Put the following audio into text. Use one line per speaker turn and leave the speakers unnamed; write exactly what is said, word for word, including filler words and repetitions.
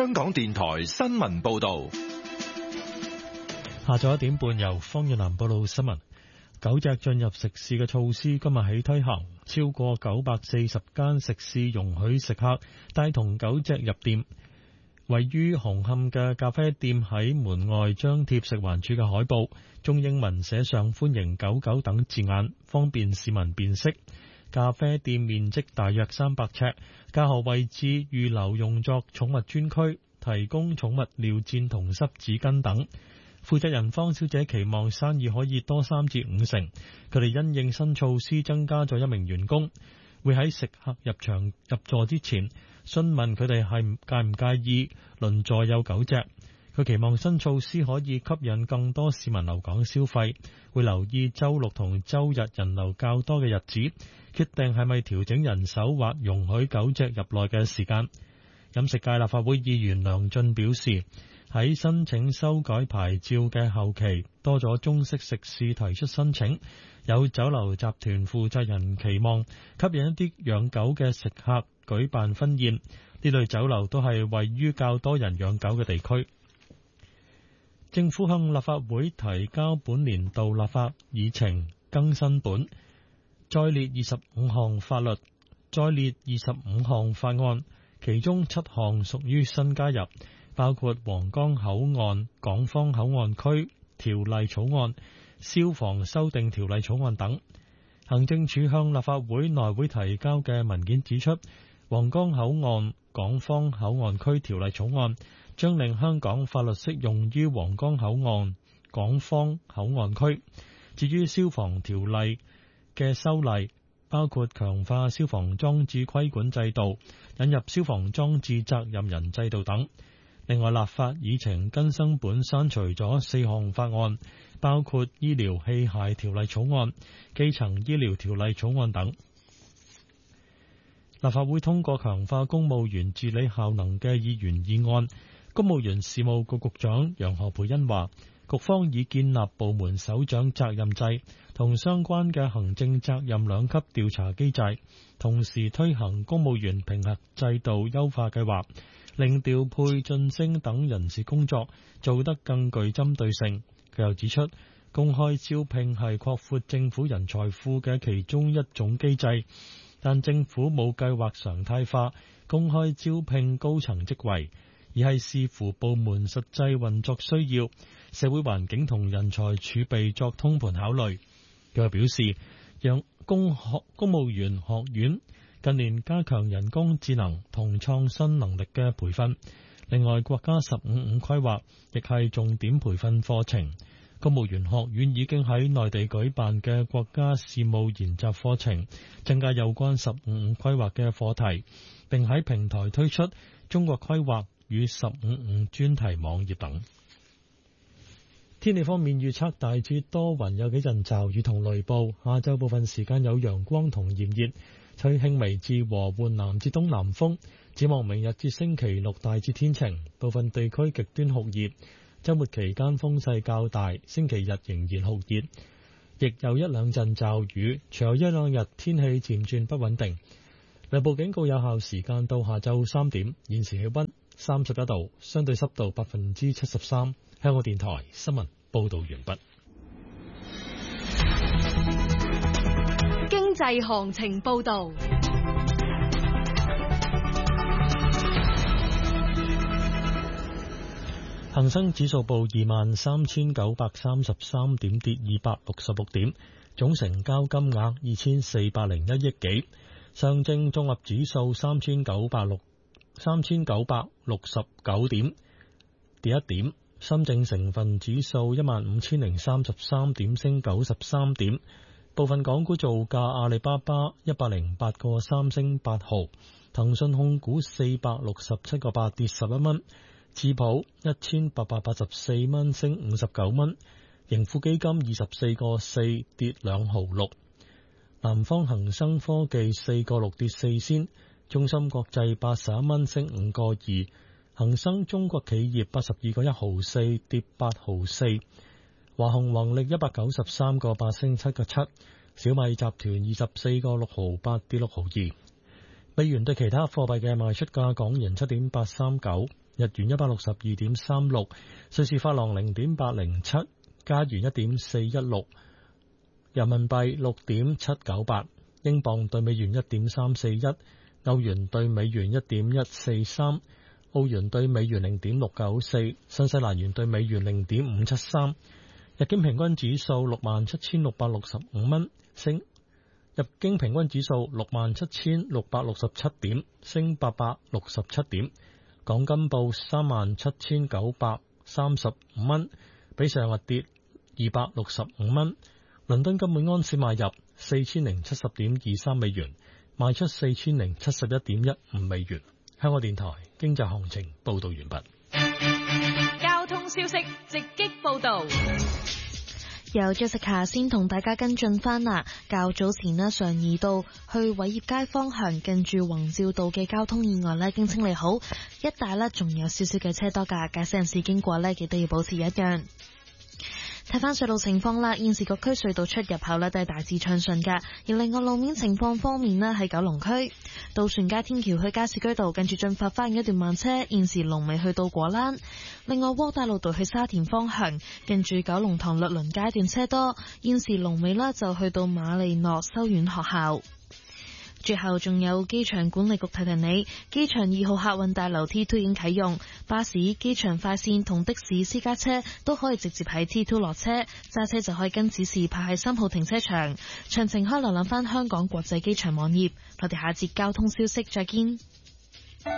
香港電台新聞報道。
下晝一點半由方遠南報道新聞。狗隻進入食肆嘅措施今日起推行，超過九百四十間食肆容許食客帶同狗隻入店。位於紅磡嘅咖啡店喺門外張貼食環署嘅海報，中英文寫上歡迎狗狗等字眼，方便市民辨識。咖啡店面積大約三百尺，架後位置預留用作寵物專區，提供寵物尿墊同濕紙巾等。負責人方小姐期望生意可以多三至五成。佢哋因應新措施增加咗一名員工，會喺食客入場入座之前詢問佢哋係介唔介意鄰座有狗隻。佢期望新措施可以吸引更多市民留港消費，會留意周六同周日人流較多嘅日子，決定係咪調整人手或容許狗隻入內嘅時間。飲食界立法會議員梁進表示，喺申請修改牌照嘅後期，多咗中式食肆提出申請，有酒樓集團負責人期望吸引一啲養狗嘅食客舉辦婚宴，呢類酒樓都係位於較多人養狗嘅地區。政府向立法會提交本年度立法議程更新本，再列二十五項法律，再列二十五項法案，其中七項屬於新加入，包括皇崗口岸港方口岸區條例草案、消防修訂條例草案等。行政署向立法會內會提交嘅文件指出，皇崗口岸港方口岸區條例草案將令香港法律適用於皇崗口岸港方口岸區。至於消防條例嘅修例，包括強化消防裝置規管制度、引入消防裝置責任人制度等。另外，立法議程更新本刪除咗四項法案，包括醫療器械條例草案、基層醫療條例草案等。立法會通過強化公務員治理效能嘅議員議案。公務員事務局局長楊何蓓茵話，局方已建立部門首長責任制同相關嘅行政責任兩級調查機制，同時推行公務員評核制度優化計劃，令調配晉升等人事工作做得更具針對性。佢又指出，公開招聘係擴闊政府人才庫嘅其中一種機制，但政府冇計劃常態化公開招聘高層職位，而係視乎部門實際運作需要、社會環境同人才儲備作通盤考慮。佢又表示，讓公學公務員學院近年加強人工智能同創新能力嘅培訓。另外，國家十五五規劃亦係重點培訓課程。公務員學院已經喺內地舉辦嘅國家事務研習課程，增加有關十五五規劃嘅課題，並喺平台推出中國規劃與十五五專題網頁等。天氣方面預測大致多雲，有幾陣驟雨同雷暴，下晝部分時間有陽光同炎熱，吹輕微至和緩南至東南風。展望明日至星期六大致天晴，部分地區極端酷熱，周末期間風勢較大，星期日仍然酷熱，亦有一兩陣驟雨，隨後一兩日天氣漸轉不穩定。雷暴警告有效時間到下晝三點。現時氣溫三十一度，相對濕度百分之七十三。香港電台新聞報道完畢。
經濟行情報道。
恒生指數報二萬三千九百三十三點，跌二百六十六點，總成交金額二千四百零一億幾。上證綜合指數三千九百六三千九百六十九點，跌一點。深證成分指數一萬五千零三十三點，升九十三點。部分港股造價，阿里巴巴一百零八個三升八毫，騰訊控股四百六十七個八跌十一蚊，智普一千八百八十四蚊升五十九蚊，盈富基金二十四個四跌兩毫六，南方恒生科技四個六跌四仙，中芯國際八十一蚊升五個二。恒生中國企業八十二個一毫四跌八毫四，華虹宏力一百九十三個八升七個七，小米集團二十四個六毫八跌六毫二。美元對其他貨幣嘅賣出價：港元七點八三九， 日元一百六十二點三六，瑞士法郎零點八零七，加元一點四一六，人民幣六點七九八，英鎊對美元一點三四一，歐元對美元一點一四三，澳元對美元零點六九四，新西蘭元對美元零點五七三。日經平均指數六萬七千六百六十五蚊，升。日經平均指數六萬七千六百六十七點，升八百六十七點。港金報三萬七千九百三十五蚊，比上日跌二百六十五蚊。倫敦金每安士買入四千零七十點二三美元，賣出四千零七十一點一五美元。香港電台經濟行情報道完畢。
交通消息直擊報道。
由 Jessica 先同大家跟進翻啦。較早前呢，常怡道去偉業街方向近住宏照道嘅交通意外呢，已經清理好，一帶呢仲有少少嘅車多噶，駕駛人士經過呢，亦都要保持一樣。睇翻隧道情況啦，現時各區隧道出入口呢都係大致暢順㗎。而另外路面情況方面呢，喺九龍區渡船街天橋去加士居道近住進發花園一段慢車，現時龍尾去到果欄。另外窩打老道去沙田方向近住九龍塘律倫街段車多，現時龍尾呢就去到瑪利諾修院學校。最後仲有機場管理局提提你，機場二號客運大樓 T 二 已經啟用，巴士、機場快線同的士私家車都可以直接喺 T 二落車，揸車就可以跟指示泊喺三號停車場。詳情可以瀏覽翻香港國際機場網頁。我哋下節交通消息再見。